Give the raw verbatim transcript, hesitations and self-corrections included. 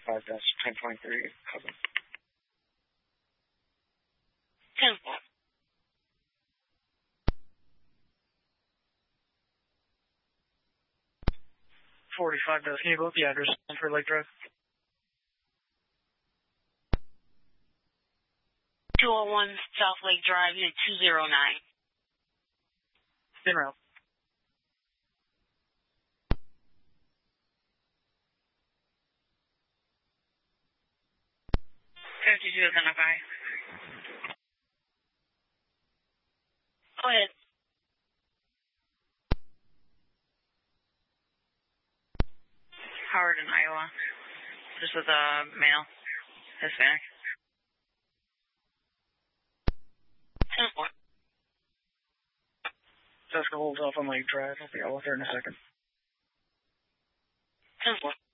five ten twenty-three, cousin. ten four. forty-five Dallas, can you go up the address for Lake Drive? two oh one South Lake Drive, unit two oh nine. In route. fifty-two identify. Go ahead. Howard in Iowa. Just with a male. Hispanic. ten four. Jessica holds off on Lake Drive. I'll be out there in a second. ten four.